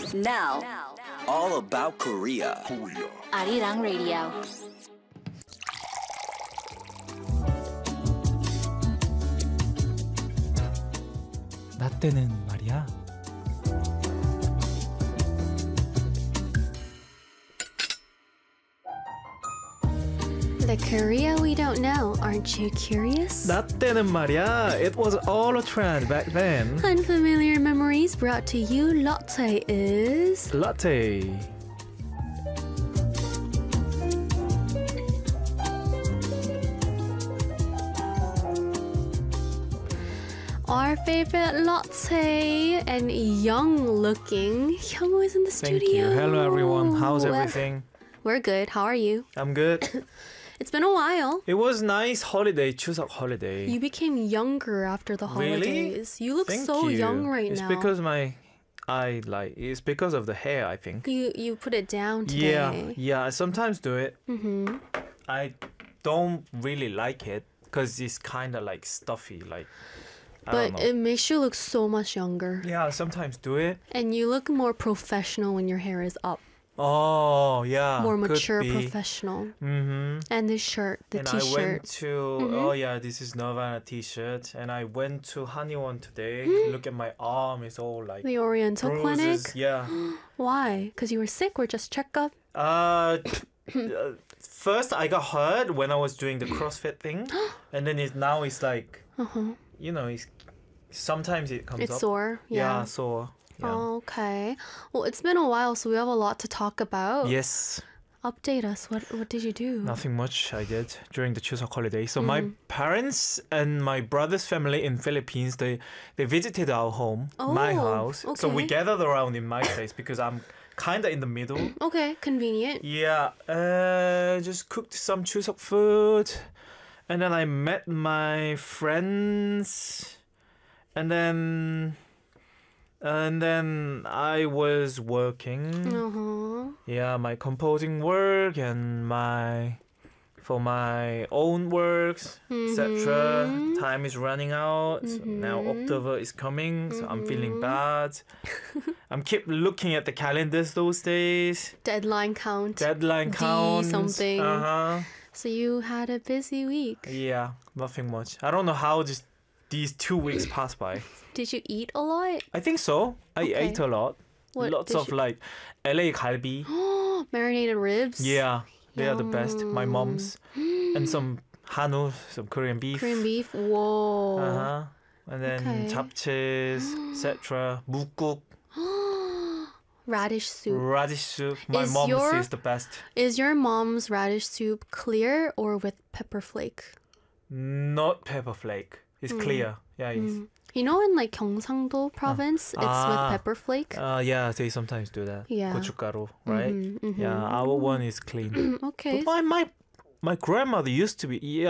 Now, All about Korea. Arirang Radio. 나 때는 말이야. The Korea we don't know, aren't you curious? 나 때는 말이야. It was all a trend back then. Unfamiliar memories brought to you. Lotte is Latte. our favorite Lotte and young looking. Hyungwoo is in the Thank studio. you. Hello everyone. How's everything? We're good. How are you? I'm good. It's been a while. It was nice holiday, 추석 holiday. You became younger after the Really? holidays. You look Thank so you. young right it's now. because it's because of the hair, I think. You put it down today. Yeah, I sometimes do it. Mm-hmm. I don't really like it because it's kind of like stuffy, like I But don't know. it makes you look so much younger. Yeah, I sometimes do it. And you look more professional when your hair is up. Oh, yeah. More could mature be. professional. Mm-hmm. And this shirt, the And t-shirt. I went to, oh yeah, this is Nirvana t-shirt. And I went to Haniwon today. Look at my arm, it's all like The Oriental bruises. Clinic. Yeah. Why? Because you were sick or just checkup? First I got hurt when I was doing the CrossFit thing. And then now it's like, you know, sometimes it comes It's up. sore. Yeah, Yeah. sore. Yeah. Oh, okay. Well, it's been a while, so we have a lot to talk about. Yes. Update us. What did you do? Nothing much I did during the Chuseok holiday. So my parents and my brother's family in Philippines, they visited our home, my Oh, house. So we okay. gathered around in my place because I'm kind of in the middle. Okay, convenient. Yeah, just cooked some Chuseok food. And then I met my friends. And then I was working. Uh-huh. Yeah, my composing work and for my own works, etc. Time is running out. So now October is coming, so I'm feeling bad. I'm keep looking at the calendars those days. Deadline count. Deadline count. something. Uh-huh. So you had a busy week. Yeah, nothing much. I don't know how these 2 weeks passed by. Did you eat a lot? I think so. I Okay. ate a lot. What Lots did of like LA galbi. Marinated ribs? Yeah, they are the best. My mom's. And some Hanu, some Korean beef. Korean beef? Whoa. Uh-huh. And then Okay. 잡채s, etc. 묵국, Radish soup. radish soup. My Is mom your- says the best. Is your mom's radish soup clear or with pepper flake? Not pepper flake. It's clear. Yeah, it's, You know, in like Gyeongsangdo province, it's with Ah. pepper flake. yeah, they sometimes do that. Yeah. 고춧가루, right? Mhm, Yeah, our one is clean. Okay. But my grandmother used to be, yeah,